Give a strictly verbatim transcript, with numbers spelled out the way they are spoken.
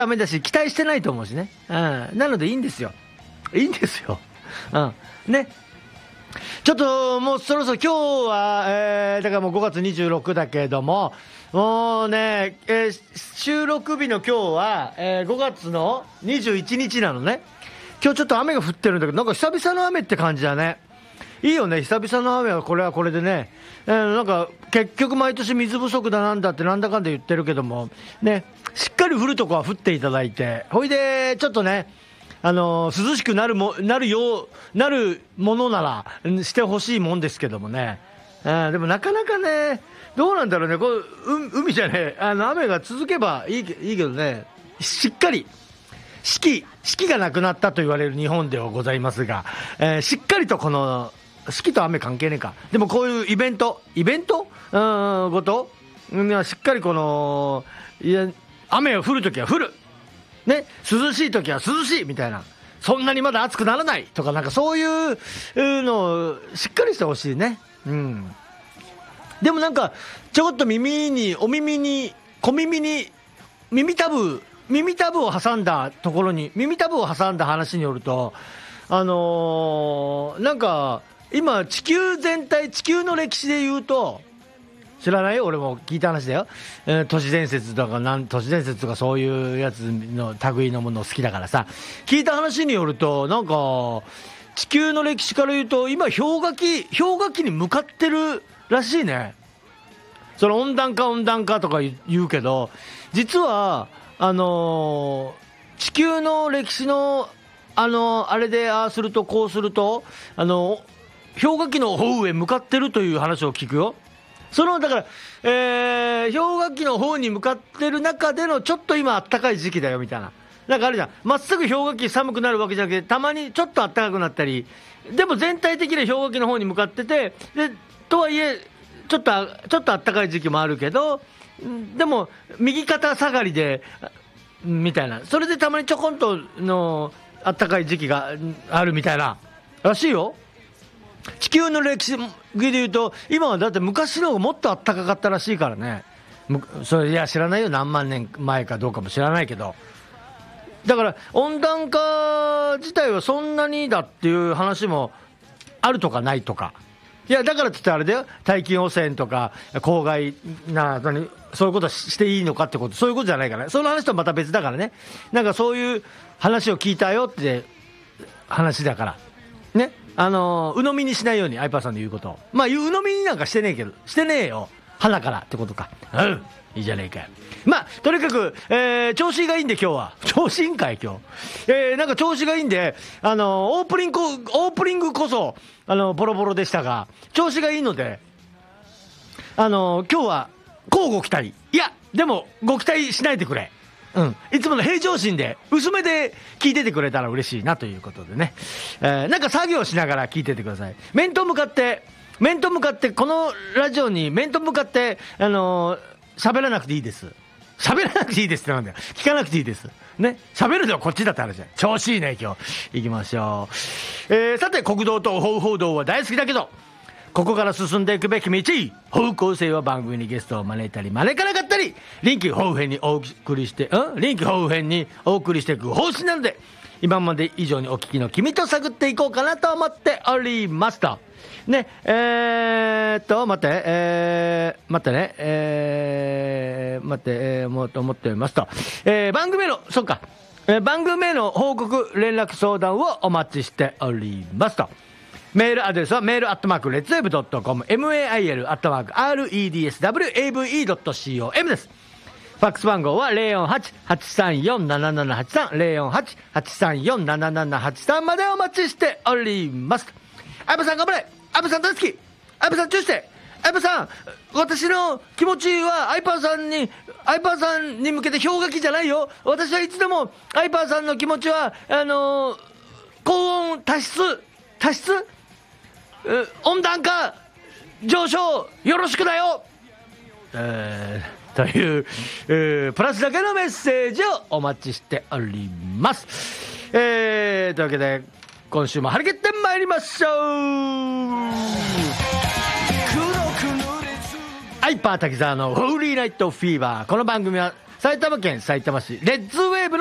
ダメだし期待してないと思うしね、うん、なのでいいんですよいいんですよ、うんね、ちょっともうそろそろ今日は、えー、だからもうごがつにじゅうろくだけども、もうね、えー、収録日の今日は、えー、ごがつのにじゅういちにちなのね。今日ちょっと雨が降ってるんだけど、なんか久々の雨って感じだね。いいよね、久々の雨はこれはこれでね、えー、なんか結局毎年水不足だなんだってなんだかんだ言ってるけどもね、しっかり降るとこは降っていただいて、ほいでちょっとね、あのー、涼しくなるもなるようなるものならしてほしいもんですけどもね、えー、でもなかなかね、どうなんだろうね、こうう海じゃね、あの雨が続けばいいけ、いいけどね、しっかり四季四季がなくなったと言われる日本ではございますが、えー、しっかりとこの四季と雨関係ねえか、でもこういうイベントイベントうんごと、うん、しっかりこのいや雨が降るときは降るね、涼しいときは涼しいみたいな、そんなにまだ暑くならないとか、なんかそういうのをしっかりしてほしいね。うん。でもなんかちょこっと耳にお耳に小耳に耳たぶ耳たぶを挟んだところに耳たぶを挟んだ話によると、あのー、なんか今地球全体地球の歴史で言うと、知らないよ、俺も聞いた話だよ、えー、都市伝説とかなん都市伝説とかそういうやつの類のものを好きだからさ、聞いた話によると、なんか地球の歴史から言うと今氷河期氷河期に向かってるらしいね。その温暖化温暖化とか言うけど、実はあのー、地球の歴史のあのー、あれでああするとこうすると、あのー、氷河期の方へ向かってるという話を聞くよ。そのだから、えー、氷河期の方に向かってる中でのちょっと今暖かい時期だよみたいな、なんかあるじゃん、まっすぐ氷河期寒くなるわけじゃなくて、たまにちょっと暖かくなったり、でも全体的に氷河期の方に向かってて、でとはいえちょっとちょっと暖かい時期もあるけど、でも右肩下がりでみたいな、それでたまにちょこんとの暖かい時期があるみたいならしいよ。地球の歴史でいうと今はだって昔の方がもっと暖かかったらしいからね。それいや知らないよ、何万年前かどうかも知らないけど、だから温暖化自体はそんなにだっていう話もあるとかないとか、いやだからって言ってあれだよ、大気汚染とか公害な何そういうことしていいのかってこと、そういうことじゃないからね、その話とはまた別だからね。なんかそういう話を聞いたよって話だからね、あのー、鵜呑みにしないように、アイパーさんの言うことを、まあ鵜呑みになんかしてねえけど、してねえよ花からってことか。うん、いいじゃねえかよ。まあとにかく、えー、調子がいいんで今日は調子いいんかい今日、えー、なんか調子がいいんで、あのー、オープニングオープニングこそあのー、ボロボロでしたが調子がいいので、あのー、今日はこうご期待、いやでもご期待しないでくれ、うん、いつもの平常心で薄めで聞いててくれたら嬉しいなということでね、えー、なんか作業しながら聞いててください。面と向かって面と向かってこのラジオに面と向かってあのー、喋らなくていいです。喋らなくていいですってなんだよ、聞かなくていいですね。喋るのはこっちだって話じゃん。調子いいね今日。行きましょう。えー、さて国道と方法道は大好きだけど、ここから進んでいくべき道、方向性は番組にゲストを招いたり招かなかったり、臨機応変にお送りしてん臨機応変にお送りしていく方針なので、今まで以上にお聞きの君と探っていこうかなと思っておりますとね。えーっと待って、えー、待ってね、えー、待って、えー、もうと思っておりますと、えー、番組へのそっか、えー、番組への報告連絡相談をお待ちしておりますと。メールアドレスはメールアットマークレッツウェブドットコム メールアットマーク アールイーディーエスダブリューエーブイイードットコム です。ファックス番号は ゼロよんはち はちさんよん ななななはちさん ゼロよんはち はちさんよん ななななはちさんまでお待ちしております。相葉さん頑張れ、相葉さん大好き、相葉さんチューして、相葉さん私の気持ちは相葉さんに相葉さんに向けて氷河期じゃないよ。私はいつでも相葉さんの気持ちはあのー、高温多湿多湿温暖化上昇よろしくだよ、えー、という、えー、プラスだけのメッセージをお待ちしております。えー、というわけで今週も張り切ってまいりましょう。アイパー滝沢のホーリーナイトフィーバー。この番組は埼玉県さいたま市レッズウェーブの